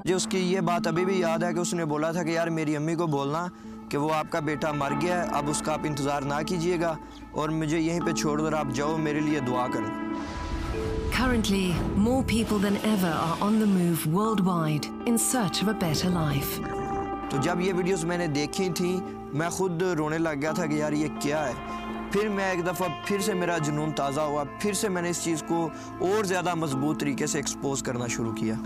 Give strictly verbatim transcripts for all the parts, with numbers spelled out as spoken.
मुझे उसकी ये बात अभी भी याद है कि उसने बोला था कि यार मेरी अम्मी को बोलना कि वो आपका बेटा मर गया है, अब उसका आप इंतज़ार ना कीजिएगा और मुझे यहीं पे छोड़ कर आप जाओ, मेरे लिए दुआ करें। Currently, more people than ever are on the move worldwide in search of a better life. तो जब ये वीडियोस मैंने देखी थी मैं खुद रोने लग गया था कि यार ये क्या है। फिर मैं एक दफ़ा फिर से मेरा जुनून ताज़ा हुआ, फिर से मैंने इस चीज़ को और ज़्यादा मजबूत तरीके से एक्सपोज करना शुरू किया।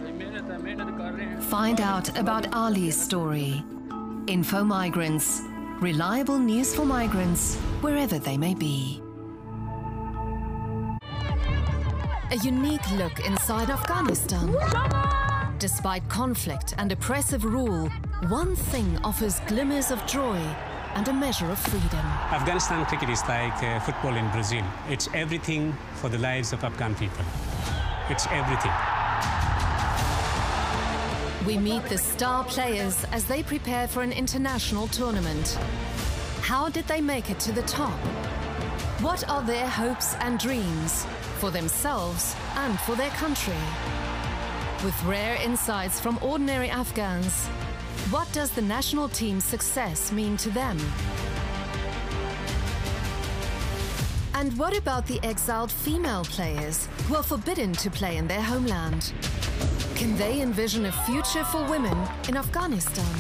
Find out about Ali's story. Info Migrants. Reliable news for migrants wherever they may be. A unique look inside Afghanistan. Despite conflict and oppressive rule, one thing offers glimmers of joy and a measure of freedom. Afghanistan cricket is like uh, football in Brazil. It's everything for the lives of Afghan people. It's everything. We meet the star players as they prepare for an international tournament. How did they make it to the top? What are their hopes and dreams for themselves and for their country? With rare insights from ordinary Afghans, what does the national team's success mean to them? And what about the exiled female players who are forbidden to play in their homeland? Can they envision a future for women in Afghanistan?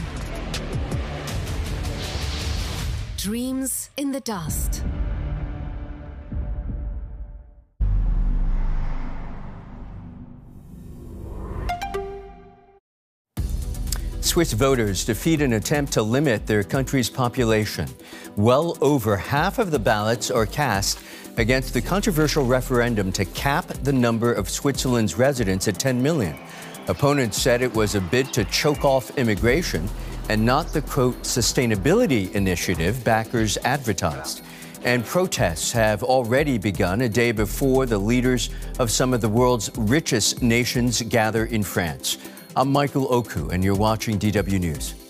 Dreams in the dust. Swiss voters defeat an attempt to limit their country's population. Well over half of the ballots are cast against the controversial referendum to cap the number of Switzerland's residents at ten million. Opponents said it was a bid to choke off immigration and not the, quote, sustainability initiative backers advertised. And protests have already begun a day before the leaders of some of the world's richest nations gather in France. I'm Michael Oku, and you're watching D W News.